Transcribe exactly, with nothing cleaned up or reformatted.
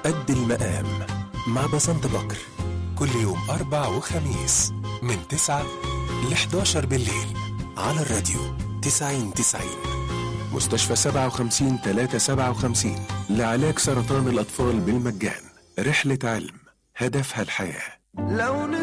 قد المقام مع بسنت بكر، كل يوم أربع وخميس من تسعة ل حداشر بالليل على الراديو تسعين تسعين. مستشفى سبعة وخمسين ثلاثة سبعة وخمسين لعلاج سرطان الأطفال بالمجان. رحلة علم هدفها الحياة. لو